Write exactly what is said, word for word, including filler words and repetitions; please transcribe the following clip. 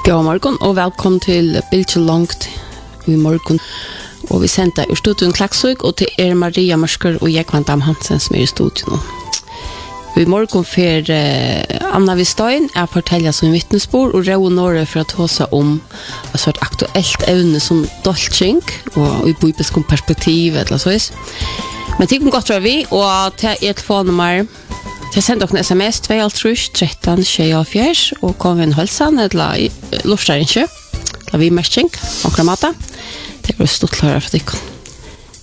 God morgon och välkommen till Bilche Långt i morgon. Och vi sända ur studion Klaxvik och till er Maria Mörsker och Jekvan Dam Hansen som är i studion. I morgon för eh, Anna Vistein är fortälja som vittnesbord och Rå Norre för att håsa om alltså ett aktuellt ämne som dolching och i bibelsk perspektiv eller så vis. Men det kan gott vara vi och till ett telefonnummer. Jag sände också en sms två tre tretton tjugofyra och kom en hälsan eller lustar inte. La vi matching och kramata. Det är stort klara för dig.